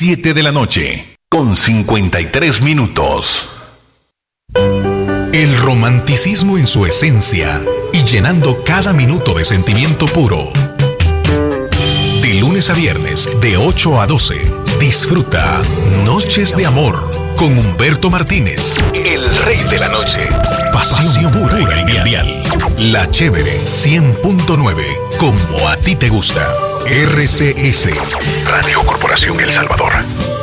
7 de la noche, con 53 minutos. El romanticismo en su esencia y llenando cada minuto de sentimiento puro. De lunes a viernes, de 8 a 12, disfruta Noches de Amor con Humberto Martínez, el rey de la noche. Pasión pura y mundial. La Chévere 100.9, como a ti te gusta. RCS, Radio Corporación El Salvador.